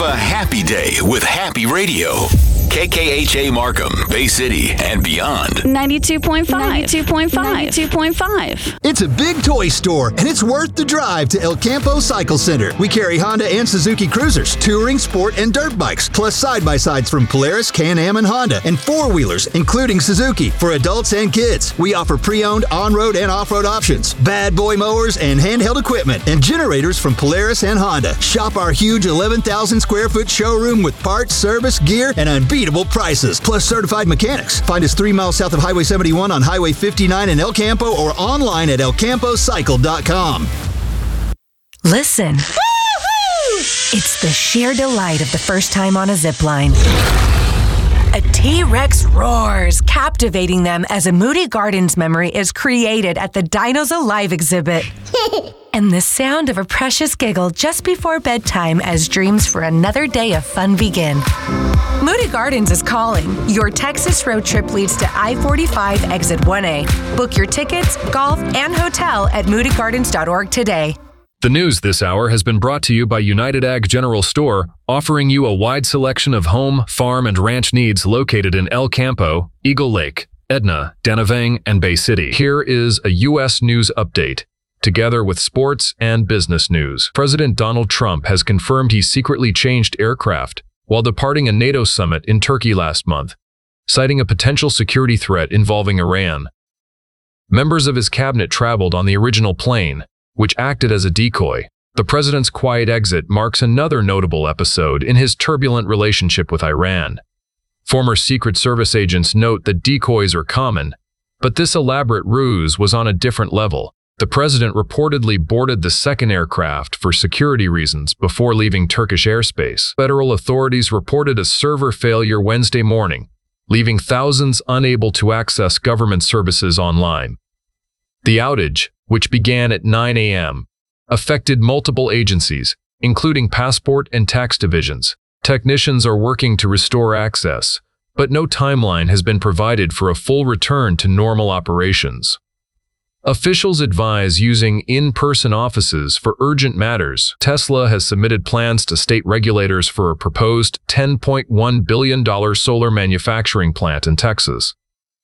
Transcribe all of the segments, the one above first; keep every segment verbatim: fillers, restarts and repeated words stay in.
a happy day with Happy Radio. K K H A Markham, Bay City, and beyond. ninety-two point five. ninety-two point five. ninety-two point five. It's a big toy store, and it's worth the drive to El Campo Cycle Center. We carry Honda and Suzuki Cruisers, touring, sport, and dirt bikes, plus side-by-sides from Polaris, Can-Am, and Honda, and four-wheelers, including Suzuki, for adults and kids. We offer pre-owned on-road and off-road options, bad boy mowers, and handheld equipment, and generators from Polaris and Honda. Shop our huge eleven thousand square foot showroom with parts, service, gear, and unbeatable prices, plus certified mechanics. Find us three miles south of Highway seventy-one on Highway fifty-nine in El Campo or online at el campo cycle dot com. Listen. Woo-hoo! It's the sheer delight of the first time on a zip line. A T-Rex roars, captivating them as a Moody Gardens memory is created at the Dinos Alive exhibit. And the sound of a precious giggle just before bedtime as dreams for another day of fun begin. Moody Gardens is calling. Your Texas road trip leads to I forty-five Exit one A. Book your tickets, golf, and hotel at moody gardens dot org today. The news this hour has been brought to you by United Ag General Store, offering you a wide selection of home, farm, and ranch needs located in El Campo, Eagle Lake, Edna, Danavang, and Bay City. Here is a U S news update, together with sports and business news. President Donald Trump has confirmed he secretly changed aircraft while departing a NATO summit in Turkey last month, citing a potential security threat involving Iran. Members of his cabinet traveled on the original plane, which acted as a decoy. The president's quiet exit marks another notable episode in his turbulent relationship with Iran. Former Secret Service agents note that decoys are common, but this elaborate ruse was on a different level. The president reportedly boarded the second aircraft for security reasons before leaving Turkish airspace. Federal authorities reported a server failure Wednesday morning, leaving thousands unable to access government services online. The outage, which began at nine a m, affected multiple agencies, including passport and tax divisions. Technicians are working to restore access, but no timeline has been provided for a full return to normal operations. Officials advise using in-person offices for urgent matters. Tesla has submitted plans to state regulators for a proposed ten point one billion dollars solar manufacturing plant in Texas.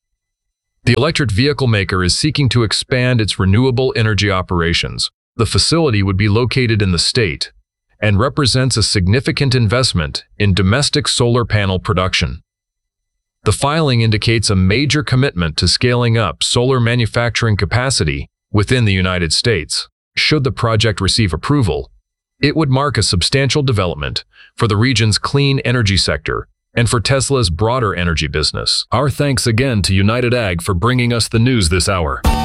The electric vehicle maker is seeking to expand its renewable energy operations. The facility would be located in the state and represents a significant investment in domestic solar panel production. The filing indicates a major commitment to scaling up solar manufacturing capacity within the United States. Should the project receive approval, it would mark a substantial development for the region's clean energy sector and for Tesla's broader energy business. Our thanks again to United Ag for bringing us the news this hour.